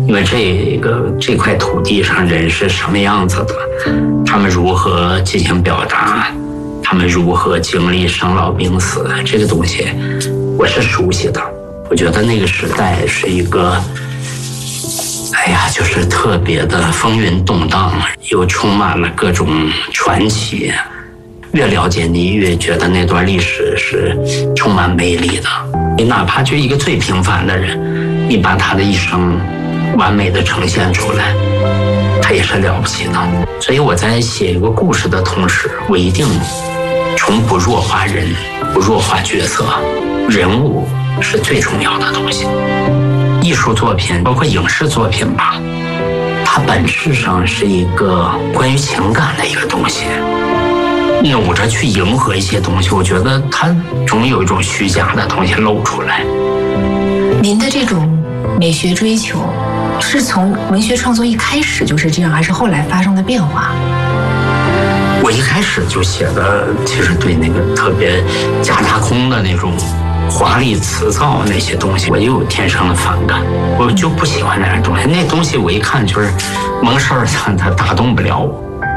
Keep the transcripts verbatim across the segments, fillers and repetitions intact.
因为这个这块土地上人是什么样子的，他们如何进行表达，他们如何经历生老病死，这个东西我是熟悉的。我觉得那个时代是一个哎呀，就是特别的风云动荡，又充满了各种传奇。越了解你，越觉得那段历史是充满魅力的。你哪怕就一个最平凡的人，你把他的一生完美的呈现出来，他也是了不起的。所以我在写一个故事的同时，我一定从不弱化人，不弱化角色，人物是最重要的东西。艺术作品，包括影视作品吧，它本质上是一个关于情感的一个东西。努着去迎合一些东西，我觉得它总有一种虚假的东西露出来。 您的这种美学追求，是从文学创作一开始就是这样，还是后来发生的变化？ 我一开始就写的，其实对那个特别假大空的那种华丽辞藻那些东西，我就有天生的反感，我就不喜欢那样东西。那东西我一看就是蒙事儿，它它打动不了我。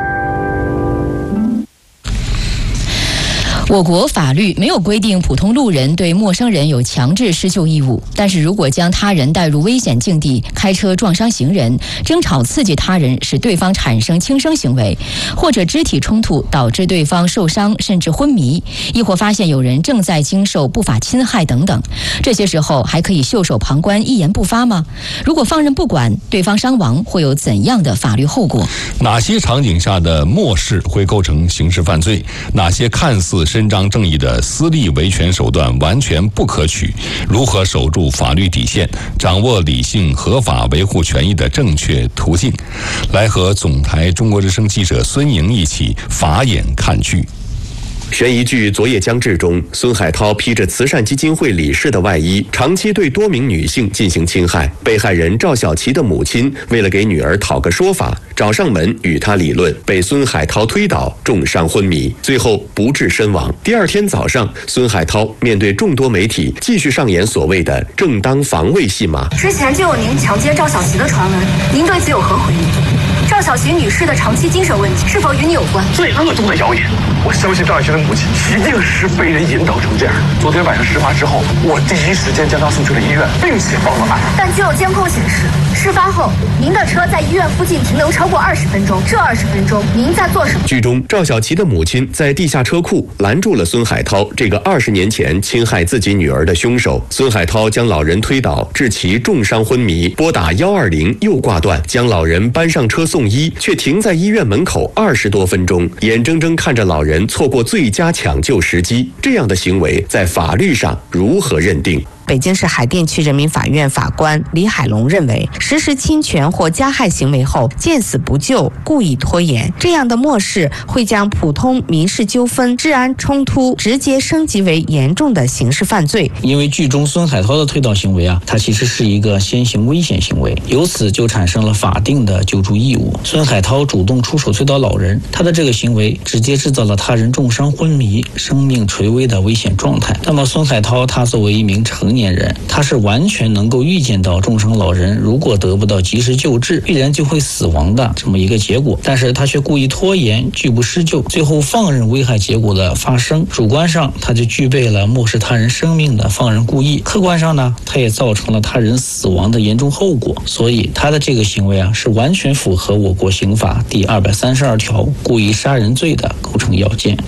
我国法律没有规定普通路人对陌生人有强制施救义务，但是如果将他人带入危险境地，开车撞伤行人，争吵刺激他人使对方产生轻生行为，或者肢体冲突导致对方受伤甚至昏迷，亦或发现有人正在经受不法侵害等等，这些时候还可以袖手旁观一言不发吗？如果放任不管，对方伤亡会有怎样的法律后果？ 哪些场景下的漠视会构成刑事犯罪？哪些看似伸张正义的私利维权手段完全不可取？如何守住法律底线，掌握理性合法维护权益的正确途径？来和总台中国之声记者孙莹一起法眼看剧。 悬疑剧《昨夜将至》中，孙海涛披着慈善基金会理事的外衣，长期对多名女性进行侵害。被害人赵小琪的母亲为了给女儿讨个说法，找上门与他理论，被孙海涛推倒，重伤昏迷，最后不治身亡。第二天早上，孙海涛面对众多媒体，继续上演所谓的正当防卫戏码。 之前就有您强奸赵小琪的传闻，您对此有何回应？赵小琪女士的长期精神问题是否与你有关？ 最恶毒的谣言，我相信赵小琪的母亲一定是被人引导成这样。昨天晚上事发之后，我第一时间将她送去了医院，并且报了案。 但据有监控显示，事发后您的车在医院附近停留超过二十分钟，这二十分钟您在做什么？ 剧中，赵小琪的母亲在地下车库拦住了孙海涛这个二十年前侵害自己女儿的凶手。孙海涛将老人推倒，致其重伤昏迷，拨打一二零又挂断，将老人搬上车送医，却停在医院门口二十多分钟，眼睁睁看着老人错过最佳抢救时机。这样的行为在法律上如何认定？ 北京市海淀区人民法院法官李海龙认为，实施侵权或加害行为后见死不救、故意拖延，这样的漠视会将普通民事纠纷、治安冲突直接升级为严重的刑事犯罪。 因为剧中孙海涛的推倒行为啊，它其实是一个先行危险行为，由此就产生了法定的救助义务。孙海涛主动出手推倒老人，他的这个行为直接制造了他人重伤昏迷、生命垂危的危险状态。那么孙海涛他作为一名成年人，他是完全能够预见到重伤老人如果得不到及时救治，必然就会死亡的这么一个结果，但是他却故意拖延，拒不施救，最后放任危害结果的发生。主观上他就具备了漠视他人生命的放任故意，客观上呢，他也造成了他人死亡的严重后果，所以他的这个行为啊，是完全符合我国刑法第二百三十二条故意杀人罪的构成要件。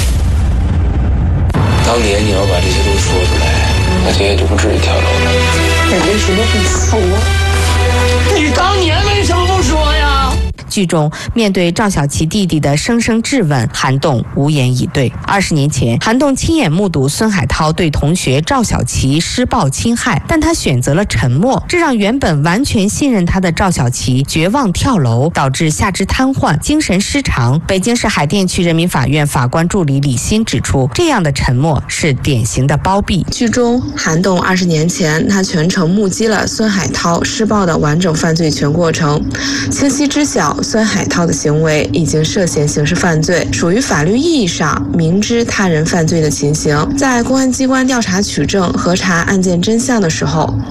当年你要把这些都说出来，那今天就不至于跳楼了。 你为什么不说？ 你当年为什么不说呀？ 剧中面对赵小琪弟弟的声声质问，韩栋无言以对。二十年前，韩栋亲眼目睹孙海涛对同学赵小琪施暴侵害，但他选择了沉默，这让原本完全信任他的赵小琪绝望跳楼，导致下肢瘫痪、精神失常。北京市海淀区人民法院法官助理李欣指出，这样的沉默是典型的包庇。 剧中，韩栋二十年前，他全程目击了孙海涛施暴的完整犯罪全过程，清晰知晓孙海涛的行为已经涉嫌刑事犯罪，属于法律意义上明知他人犯罪的情形。在公安机关调查取证、核查案件真相的时候，